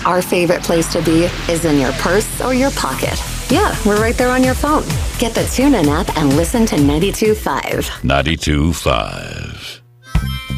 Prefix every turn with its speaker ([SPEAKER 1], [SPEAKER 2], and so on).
[SPEAKER 1] our favorite place to be is in your purse or your pocket. Yeah, we're right there on your phone. Get the TuneIn app and listen to 92.5.
[SPEAKER 2] 92.5.